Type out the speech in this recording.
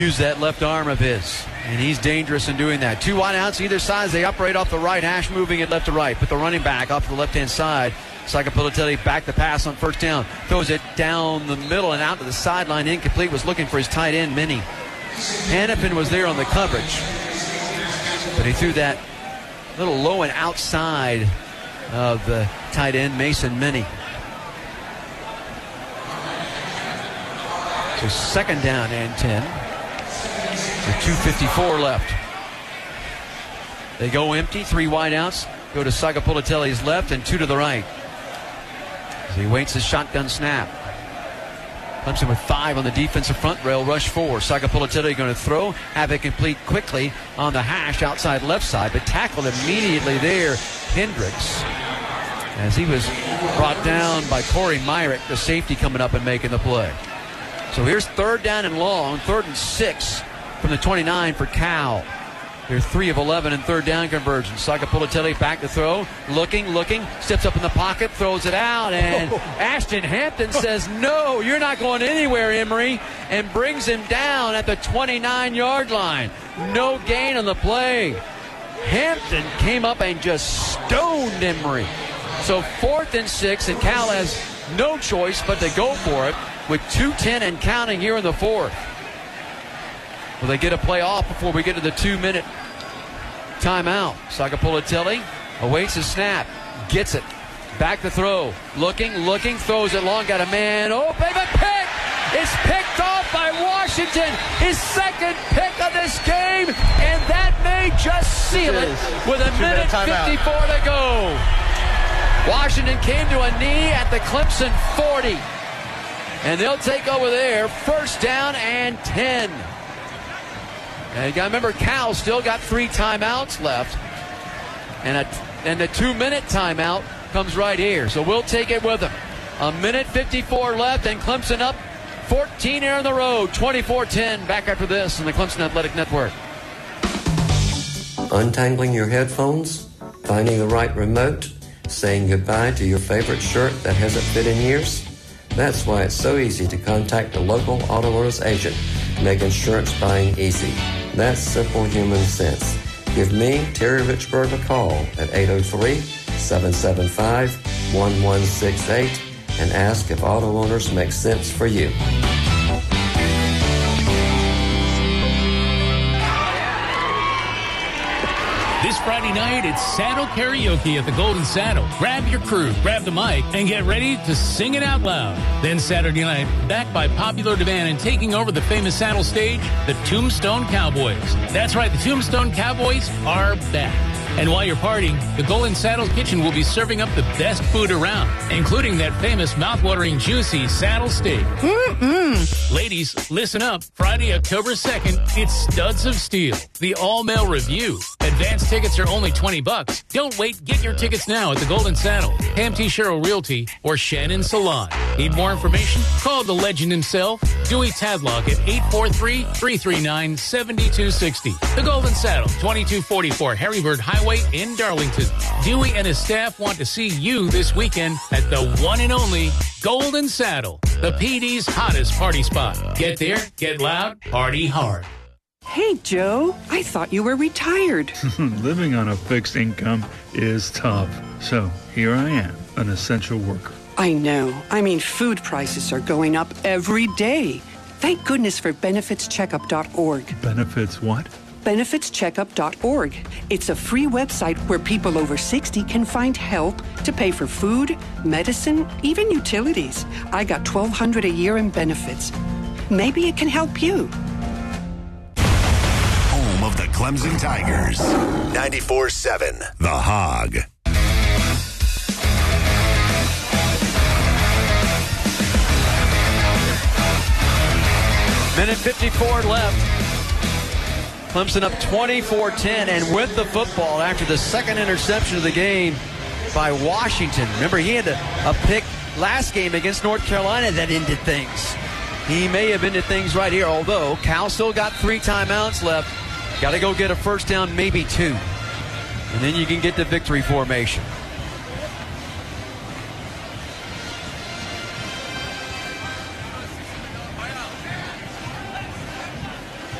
use that left arm of his, and he's dangerous in doing that. 2 wideouts either side as they operate off the right hash, moving it left to right. Put the running back off the left-hand side. Sagapilatelli back the pass on first down. Throws it down the middle and out to the sideline. Incomplete. Was looking for his tight end, Minnie. Hannafin was there on the coverage, but he threw that little low and outside of the tight end, Mason Minnie. So second down and 10. With 2:54 left. They go empty. 3 wideouts. Go to Sagapilatelli's left and 2 to the right. As he waits his shotgun snap. Clemson with 5 on the defensive front rail. Rush 4. Sagapilatelli going to throw. Have it complete quickly on the hash outside left side. But tackled immediately there. Hendricks. As he was brought down by Corey Myrick, the safety coming up and making the play. So here's third down and long. 3rd and 6. From the 29 for Cal. They're 3 of 11 in third down conversions. Sagapilatelli back to throw. Looking. Steps up in the pocket. Throws it out. And Ashton Hampton says, no, you're not going anywhere, Emery. And brings him down at the 29-yard line. No gain on the play. Hampton came up and just stoned Emery. So 4th and 6. And Cal has no choice but to go for it with 2:10 and counting here in the 4th. Will they get a play off before we get to the 2-minute timeout? Sagapilatelli awaits his snap. Gets it. Back to throw. Looking. Throws it long. Got a man open. But pick! It's picked off by Washington. His second pick of this game. And that may just seal it with a minute 54 to go. Washington came to a knee at the Clemson 40. And they'll take over there. First down and 10. And you got to remember, Cal still got 3 timeouts left. And the 2-minute timeout comes right here. So we'll take it with them. A minute 54 left, and Clemson up 14 here on the road. 24-10. Back after this on the Clemson Athletic Network. Untangling your headphones? Finding the right remote? Saying goodbye to your favorite shirt that hasn't fit in years? That's why it's so easy to contact a local Auto Owners agent. Make insurance buying easy. That's simple human sense. Give me, Terry Richburg, a call at 803-775-1168 and ask if Auto Owners makes sense for you. This Friday night, it's Saddle Karaoke at the Golden Saddle. Grab your crew, grab the mic, and get ready to sing it out loud. Then Saturday night, backed by popular demand and taking over the famous Saddle stage, the Tombstone Cowboys. That's right, the Tombstone Cowboys are back. And while you're partying, the Golden Saddle Kitchen will be serving up the best food around, including that famous mouth-watering, juicy saddle steak. Ladies, listen up. Friday, October 2nd, it's Studs of Steel, the all-male review. Advance tickets are only $20. Don't wait. Get your tickets now at the Golden Saddle, Pam T. Sherrill Realty, or Shannon Salon. Need more information? Call the legend himself, Dewey Tadlock, at 843-339-7260. The Golden Saddle, 2244 Harrybird Highway in Darlington. Dewey and his staff want to see you this weekend at the one and only Golden Saddle, the PD's hottest party spot. Get there, get loud, party hard. Hey, Joe, I thought you were retired. Living on a fixed income is tough. So here I am, an essential worker. I know. I mean, food prices are going up every day. Thank goodness for benefitscheckup.org. Benefits what? benefitscheckup.org. It's a free website where people over 60 can find help to pay for food, medicine, even utilities. I got $1,200 a year in benefits. Maybe it can help you. Home of the Clemson Tigers. 94.7 The Hog. Minute 54 left. Clemson up 24-10 and with the football after the second interception of the game by Washington. Remember, he had a pick last game against North Carolina that ended things. He may have ended things right here, although Cal still got 3 timeouts left. Got to go get a first down, maybe 2. And then you can get the victory formation.